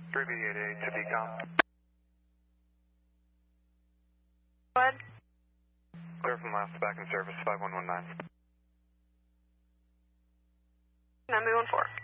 3B88 to decom. Go ahead. Clear from last back in service, 5119. 914.